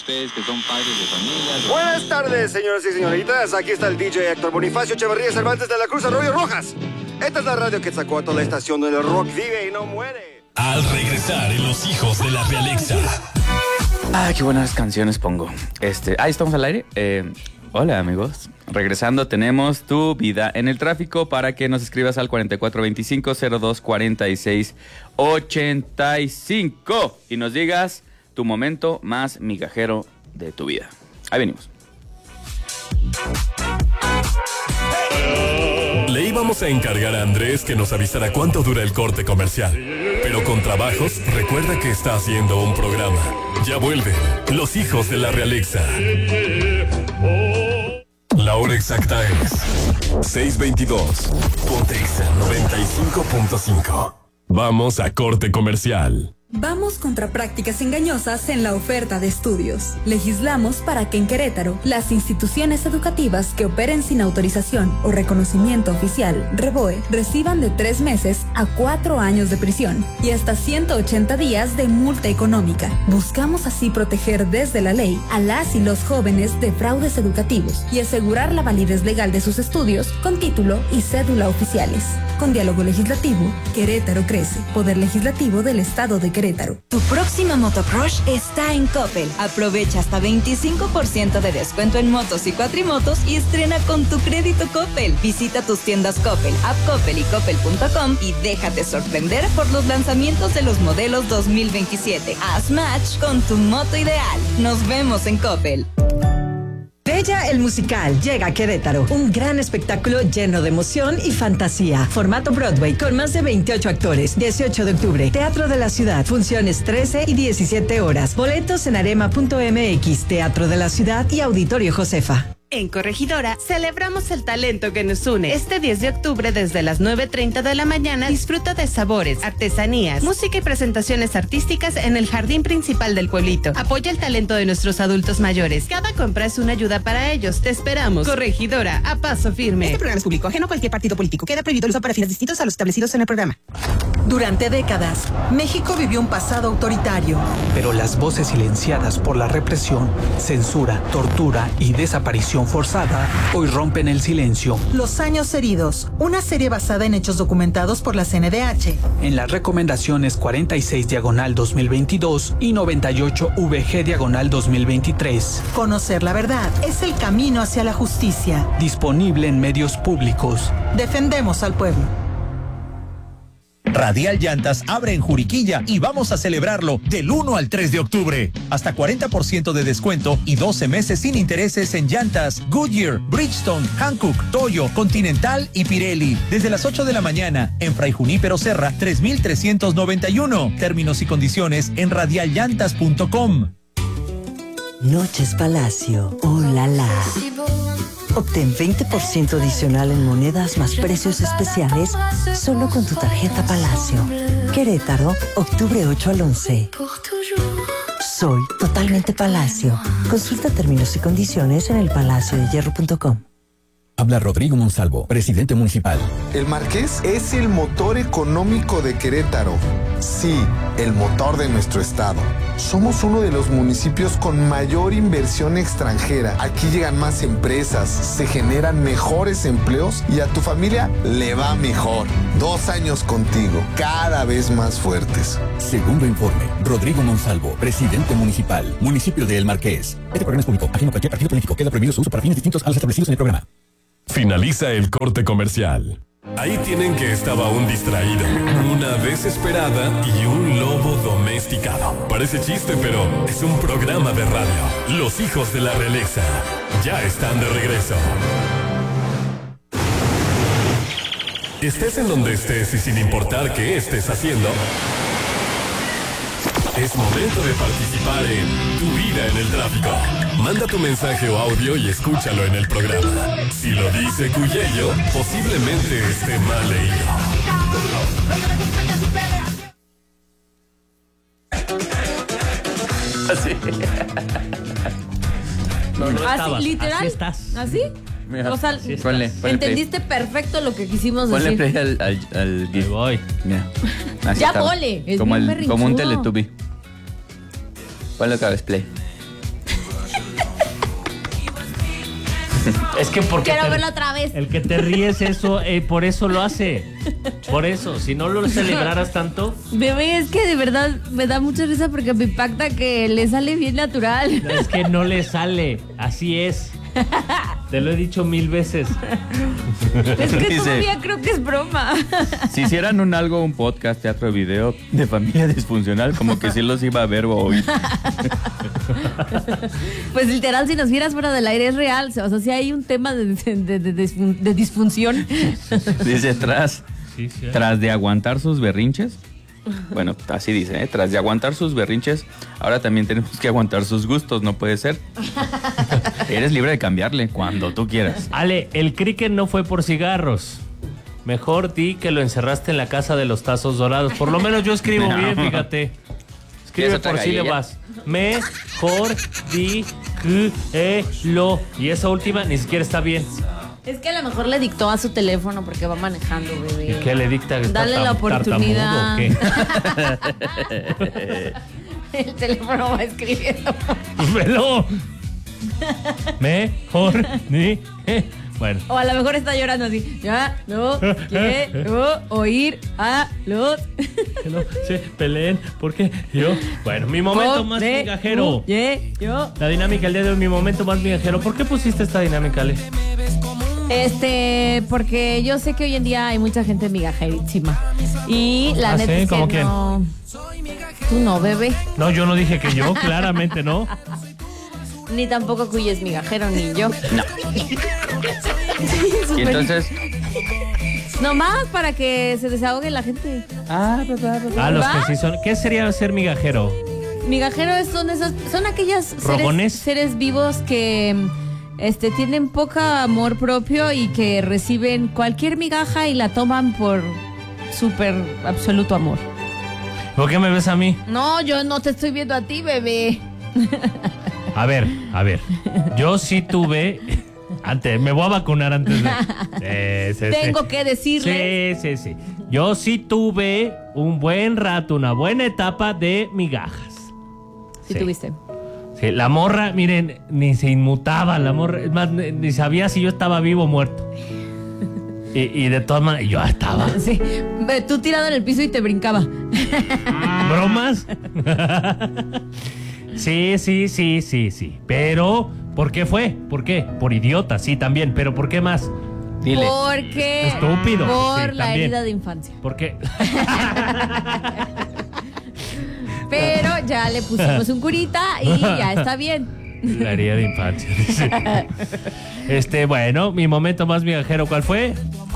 ustedes que son padres de familia. Buenas tardes, señoras y señoritas. Aquí está el DJ Héctor Bonifacio Echeverría Cervantes de la Cruz Arroyo Rojas. Esta es la radio que sacó a toda la estación donde el rock vive y no muere. Al regresar en Los Hijos de la Realexa. Qué buenas canciones pongo. Ahí estamos al aire. Hola, amigos. Regresando, tenemos tu vida en el tráfico para que nos escribas al 4425-0246-85 y nos digas tu momento más migajero de tu vida. Ahí venimos. Le íbamos a encargar a Andrés que nos avisara cuánto dura el corte comercial. Pero con trabajos, recuerda que está haciendo un programa. Ya vuelven Los Hijos de la Realexa. La hora exacta es 6:22. Pontexa 95.5. Vamos a corte comercial. Vamos contra prácticas engañosas en la oferta de estudios. Legislamos para que en Querétaro, las instituciones educativas que operen sin autorización o reconocimiento oficial, REBOE, reciban de 3 meses a 4 años de prisión y hasta 180 días de multa económica. Buscamos así proteger desde la ley a las y los jóvenes de fraudes educativos y asegurar la validez legal de sus estudios con título y cédula oficiales. Con diálogo legislativo, Querétaro crece. Poder Legislativo del Estado de Querétaro. Tu próxima Motocrush está en Coppel. Aprovecha hasta 25% de descuento en motos y cuatrimotos y estrena con tu crédito Coppel. Visita tus tiendas Coppel, App Coppel y Coppel.com y déjate sorprender por los lanzamientos de los modelos 2027. Haz match con tu moto ideal. Nos vemos en Coppel. Bella el Musical llega a Querétaro. Un gran espectáculo lleno de emoción y fantasía. Formato Broadway con más de 28 actores. 18 de octubre, Teatro de la Ciudad. Funciones 13 y 17 horas. Boletos en arema.mx, Teatro de la Ciudad y Auditorio Josefa. En Corregidora, celebramos el talento que nos une. Este 10 de octubre, desde las 9:30 de la mañana, disfruta de sabores, artesanías, música y presentaciones artísticas en el jardín principal del pueblito. Apoya el talento de nuestros adultos mayores. Cada compra es una ayuda para ellos. Te esperamos. Corregidora, a paso firme. Este programa es público, ajeno a cualquier partido político. Queda prohibido el uso para fines distintos a los establecidos en el programa. Durante décadas, México vivió un pasado autoritario. Pero las voces silenciadas por la represión, censura, tortura y desaparición forzada hoy rompen el silencio. Los años heridos, una serie basada en hechos documentados por la CNDH. En las recomendaciones 46/2022 y 98/VG/2023. Conocer la verdad es el camino hacia la justicia. Disponible en medios públicos. Defendemos al pueblo. Radial Llantas abre en Juriquilla y vamos a celebrarlo del 1 al 3 de octubre. Hasta 40% de descuento y 12 meses sin intereses en llantas Goodyear, Bridgestone, Hankook, Toyo, Continental y Pirelli. Desde las 8 de la mañana en Fray Junípero Serra 3391. Términos y condiciones en radialllantas.com. Noches Palacio. ¡Oh, la la! Obtén 20% adicional en monedas más precios especiales solo con tu tarjeta Palacio. Querétaro, octubre 8 al 11. Soy totalmente Palacio. Consulta términos y condiciones en elpalaciodehierro.com. Habla Rodrigo Monsalvo, presidente municipal. El Marqués es el motor económico de Querétaro. Sí, el motor de nuestro estado. Somos uno de los municipios con mayor inversión extranjera. Aquí llegan más empresas, se generan mejores empleos y a tu familia le va mejor. 2 años contigo, cada vez más fuertes. Segundo informe, Rodrigo Monsalvo, presidente municipal, municipio de El Marqués. Este programa es público, ajeno a cualquier partido político. Queda prohibido su uso para fines distintos a los establecidos en el programa. Finaliza el corte comercial. Ahí tienen que estaba un distraído, una desesperada y un lobo domesticado. Parece chiste, pero es un programa de radio. Los Hijos de la Realexa ya están de regreso. Estés en donde estés y sin importar qué estés haciendo, es momento de participar en Tu Vida en el Tráfico. Manda tu mensaje o audio y escúchalo en el programa. Si lo dice Cuyello, posiblemente esté mal leído. Así. Así, literal. Así estás. ¿Así? Mira, o sea, ponle entendiste perfecto lo que quisimos ponle decir. play al GIF. Voy. Mira. Así Ya estaba. ponle. Es Como, bien como un berrinchudo. Teletubby. Ponle otra vez play. Es que porque Quiero verlo otra vez. el que te ríes eso, por eso lo hace. Por eso, si no lo celebraras tanto. Bebé, es que de verdad me da mucha risa porque me impacta que le sale bien natural. Es que no le sale, así es. Te lo he dicho 1000 veces. Es que Dice, todavía creo que es broma. si hicieran un podcast, teatro, video de familia disfuncional, como que sí los iba a ver o oír. Pues literal, si nos vieras fuera del aire es real. O sea, si hay un tema de disfunción. Dice, tras de aguantar sus berrinches. Bueno, así dice, tras de aguantar sus berrinches, ahora también tenemos que aguantar sus gustos, no puede ser. Eres libre de cambiarle cuando tú quieras. Ale, el cricket no fue por cigarros. Mejor di que lo encerraste en la casa de los tazos dorados. Por lo menos yo escribo bien, fíjate. Escribe por si le vas. Mejor di que lo. Y esa última ni siquiera está bien. Es que a lo mejor le dictó a su teléfono porque va manejando, bebé. ¿Y qué le dicta? Dale la oportunidad. ¿Tartamudo o qué? El teléfono va escribiendo. ¡Velo! Mejor ni. Bueno. O a lo mejor está llorando así. Ya no quiero oír a los. Que no se peleen porque yo. Bueno, mi momento más migajero. La dinámica el día de hoy, mi momento más migajero. ¿Por qué pusiste esta dinámica, Ale? Porque yo sé que hoy en día hay mucha gente migajerísima. Y la neta es que ¿Cómo quién? no. Tú no, bebé. No, yo no dije que yo, claramente no. Ni tampoco Cuy es migajero, ni yo. No. Y entonces. Nomás para que se desahogue la gente. Los que sí son. ¿Qué sería ser migajero? Migajero son aquellas seres vivos que tienen poco amor propio y que reciben cualquier migaja y la toman por súper absoluto amor. ¿Por qué me ves a mí? No, yo no te estoy viendo a ti, bebé. A ver. Yo sí tuve. Me voy a vacunar antes de. Tengo que decirle. Sí. Yo sí tuve un buen rato, una buena etapa de migajas. Sí tuviste. Sí, la morra, miren, ni se inmutaba, la morra, es más, ni sabía si yo estaba vivo o muerto. Y de todas maneras, yo estaba. Sí, tú tirado en el piso y te brincaba. ¿Bromas? Sí. Pero, ¿por qué fue? ¿Por qué? Por idiota, sí, también. Pero, ¿por qué más? Dile. Porque. Estúpido. Por sí, la también. herida de infancia. ¿Por qué? Pero ya le pusimos un curita y ya está bien. La herida de infancia, dice. Bueno, mi momento más migajero, ¿cuál fue?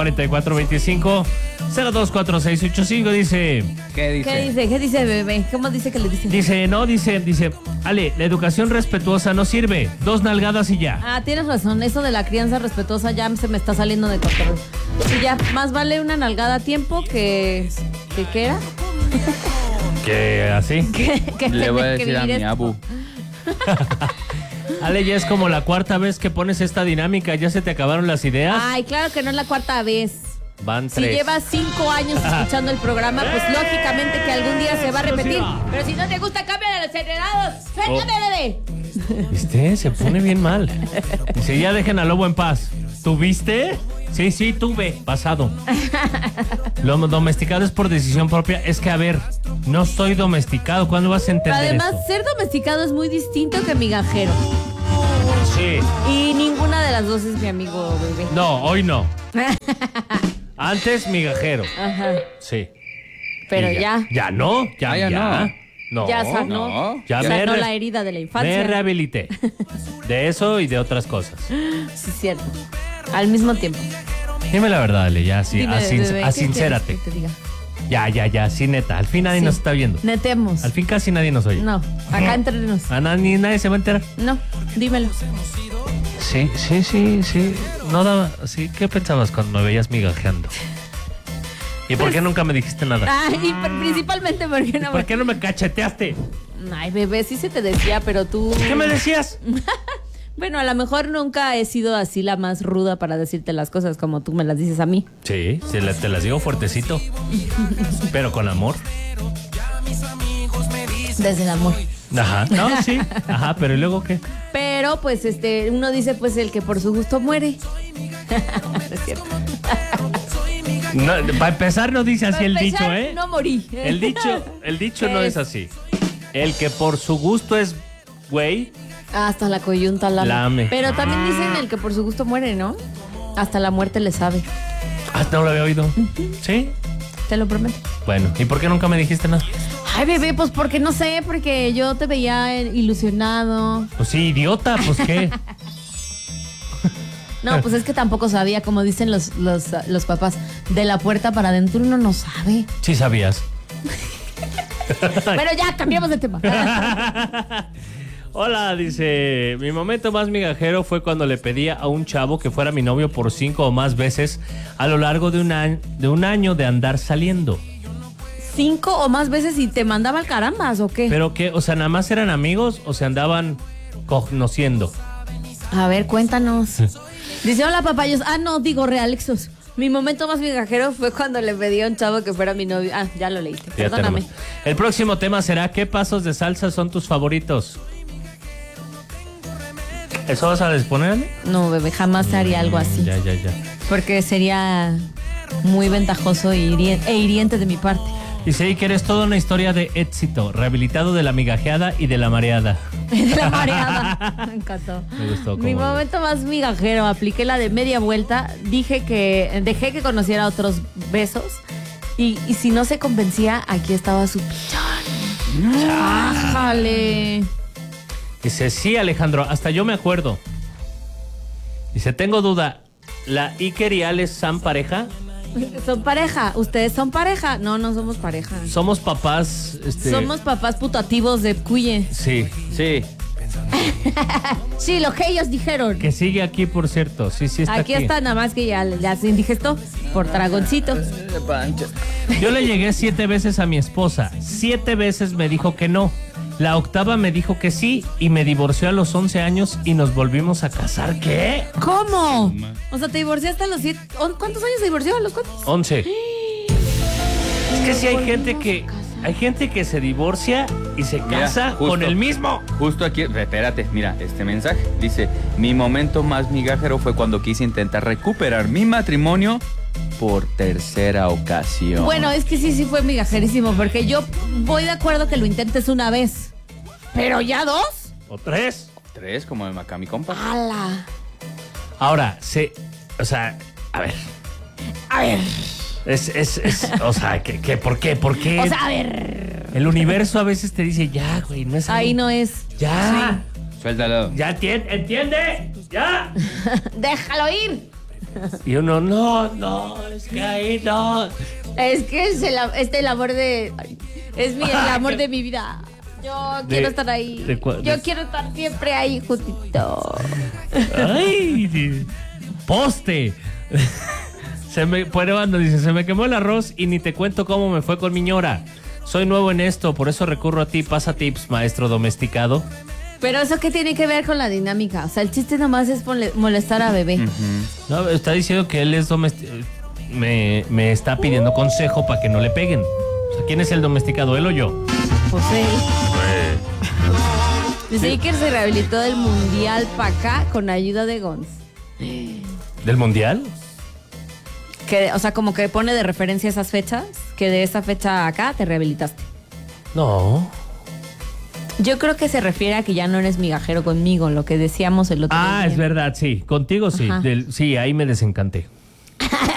4425-024685, dice. ¿Qué dice? ¿Qué dice, bebé? ¿Cómo dice que le dice? Dice, Ale, la educación respetuosa no sirve. 2 nalgadas y ya. Ah, tienes razón, eso de la crianza respetuosa ya se me está saliendo de control. Y ya, más vale una nalgada a tiempo que ¿qué era? ¿Qué así? Que le voy a decir a mi esto. abu. Ale, ya es como la 4ª vez que pones esta dinámica. ¿Ya se te acabaron las ideas? Ay, claro que no es la 4ª vez. Van 3. Si llevas 5 años escuchando el programa, pues lógicamente que algún día se va a repetir. Pero si no te gusta, cambia de acelerados. ¡Suéltame, bebé! Se pone bien mal. Dice, ya dejen al lobo en paz. ¿Tuviste? Sí, tuve. Pasado. Lo domesticado es por decisión propia. Es que, a ver, no estoy domesticado. ¿Cuándo vas a entender Además, esto? ser domesticado es muy distinto que migajero. Sí. Y ninguna de las dos es mi amigo, bebé. No, hoy no. Antes migajero. Ajá. Sí. Pero ya. Ya no. Ya no. No. Ya sanó. Ya sanó la herida de la infancia. Me rehabilité. De eso y de otras cosas. Sí, cierto. Al mismo tiempo. Dime la verdad, Ale, ya, sí. Dime, bebé, ¿qué Sincérate. quieres que te diga? Ya, sí, neta. Al fin nadie nos está viendo. Netemos. Al fin casi nadie nos oye. No, acá entre nos. Nadie se va a enterar. No, dímelo. Sí. No daba. Sí, ¿qué pensabas cuando me veías migajeando? ¿Y por qué nunca me dijiste nada? Ay, principalmente porque no. ¿Por qué no me cacheteaste? Ay, bebé, sí se te decía, pero tú. ¿Qué me decías? Bueno, a lo mejor nunca he sido así la más ruda para decirte las cosas como tú me las dices a mí. Sí, te las digo fuertecito. Pero con amor. Desde el amor. Ajá, no, sí. Ajá, pero ¿y luego qué? Pero Pero pues uno dice pues el que por su gusto muere. Es cierto. No, para empezar no dice así el dicho, No morí. El dicho no es así. El que por su gusto es güey. Hasta la coyunta lame. Pero también dicen el que por su gusto muere, ¿no? Hasta la muerte le sabe. Hasta no lo había oído. ¿Sí? Te lo prometo. Bueno, ¿y por qué nunca me dijiste nada? Ay, bebé, pues porque no sé, porque yo te veía ilusionado. Pues sí, idiota, pues qué. No, pues es que tampoco sabía, como dicen los papás, de la puerta para adentro uno no sabe. Sí sabías. Pero ya, cambiamos de tema. Hola, dice, mi momento más migajero fue cuando le pedía a un chavo que fuera mi novio por 5 o más veces a lo largo de un año de andar saliendo. 5 o más veces y te mandaba al carambas, ¿o qué? ¿Pero qué? O sea, ¿nada más eran amigos o se andaban conociendo? A ver, cuéntanos. Dice, hola papayos. No, digo realexos. Mi momento más migajero fue cuando le pedí a un chavo que fuera mi novio. Ya lo leíste, perdóname. El próximo tema será, ¿qué pasos de salsa son tus favoritos? ¿Eso vas a disponer? No, bebé, jamás te haría algo así. Ya. Porque sería muy ventajoso e hiriente de mi parte. Dice que eres toda una historia de éxito, rehabilitado de la migajeada y de la mareada. De la mareada. Me encantó. Me gustó. Mi momento más migajero, apliqué la de media vuelta, dejé que conociera otros besos y si no se convencía, aquí estaba su pichón. ¡Ájale! Dice, sí, Alejandro, hasta yo me acuerdo. Dice, tengo duda, ¿la Iker y Alex son pareja? ¿Son pareja? ¿Ustedes son pareja? No somos pareja. Somos papás, Somos papás putativos de cuye. Sí. Sí, lo que ellos dijeron. Que sigue aquí, por cierto. Sí, está aquí. Aquí está, nada más que ya se indigestó por dragoncito. Yo le llegué 7 veces a mi esposa. 7 veces me dijo que no. La 8ª me dijo que sí y me divorció a los 11 años y nos volvimos a casar. ¿Qué? ¿Cómo? O sea, te divorciaste a los 7. ¿Cuántos años se divorció? ¿A los cuántos? 11. Es que sí hay gente que se divorcia y se casa con el mismo. Justo aquí, espérate, mira, este mensaje dice, mi momento más migajero fue cuando quise intentar recuperar mi matrimonio por 3ª ocasión. Bueno, es que sí fue migajerísimo, porque yo voy de acuerdo que lo intentes una vez, pero ya 2 o 3. 3, como el Macami Compa. ¡Hala! Ahora, o sea, a ver. O sea, ¿por qué? O sea, a ver. El universo a veces te dice, ya, güey, no es ahí. No es. Ya. Sí. Suéltalo. Ya, ¿entiende? Ya. Déjalo ir. Y uno, no, es que ahí no. Es que es el amor de... Es el amor de mi vida. Yo quiero estar ahí. Yo quiero estar siempre ahí, justito. Ay, poste. Dice, se me quemó el arroz y ni te cuento cómo me fue con mi ñora. Soy nuevo en esto, por eso recurro a ti. Pasa tips, maestro domesticado. Pero eso qué tiene que ver con la dinámica. O sea, el chiste nomás es molestar a bebé. No, está diciendo que él es domesticado. Me está pidiendo consejo para que no le peguen. O sea, ¿quién es el domesticado, él o yo? Pues él. Dice Iker se rehabilitó del mundial para acá con ayuda de Gons. ¿Del mundial? O sea, como que pone de referencia esas fechas, que de esa fecha acá te rehabilitaste. No. Yo creo que se refiere a que ya no eres migajero conmigo, lo que decíamos el otro día. Es verdad, sí. Contigo sí. Sí, ahí me desencanté.